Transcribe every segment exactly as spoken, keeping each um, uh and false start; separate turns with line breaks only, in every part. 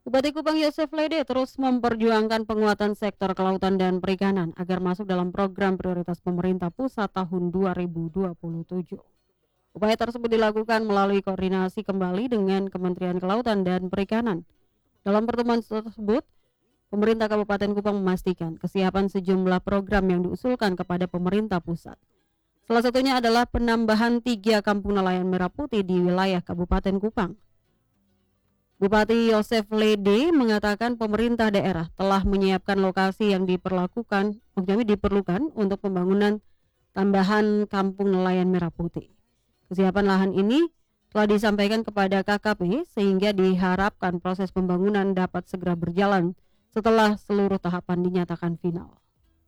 Bupati Kupang Yosef Lede terus memperjuangkan penguatan sektor kelautan dan perikanan agar masuk dalam program prioritas pemerintah pusat tahun dua ribu dua puluh tujuh. Upaya tersebut dilakukan melalui koordinasi kembali dengan Kementerian Kelautan dan Perikanan. Dalam pertemuan tersebut, pemerintah Kabupaten Kupang memastikan kesiapan sejumlah program yang diusulkan kepada pemerintah pusat. Salah satunya adalah penambahan tiga kampung nelayan merah putih di wilayah Kabupaten Kupang. Bupati Yosef Lede mengatakan pemerintah daerah telah menyiapkan lokasi yang diperlakukan, maksudnya diperlukan untuk pembangunan tambahan kampung nelayan merah putih. Kesiapan lahan ini telah disampaikan kepada K K P sehingga diharapkan proses pembangunan dapat segera berjalan setelah seluruh tahapan dinyatakan final.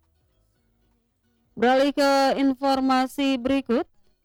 Beralih ke informasi berikut.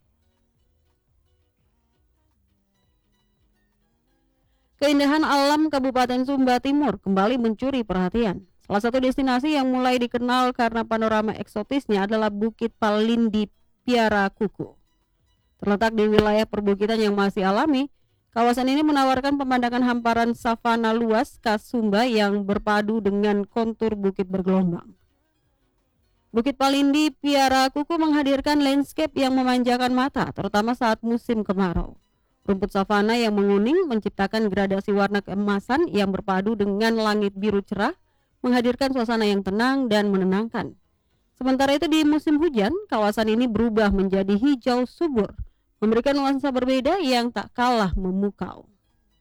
Keindahan alam Kabupaten Sumba Timur kembali mencuri perhatian. Salah satu destinasi yang mulai dikenal karena panorama eksotisnya adalah Bukit Palindi Piara Kuku. Terletak di wilayah perbukitan yang masih alami, kawasan ini menawarkan pemandangan hamparan savana luas khas Sumba yang berpadu dengan kontur bukit bergelombang. Bukit Palindi Piara Kuku menghadirkan landscape yang memanjakan mata, terutama saat musim kemarau. Rumput savana yang menguning menciptakan gradasi warna keemasan yang berpadu dengan langit biru cerah, menghadirkan suasana yang tenang dan menenangkan. Sementara itu di musim hujan, kawasan ini berubah menjadi hijau subur, memberikan nuansa berbeda yang tak kalah memukau.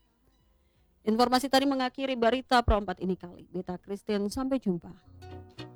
Informasi tadi mengakhiri Berita Pro empat ini kali. Beta Christian, sampai jumpa.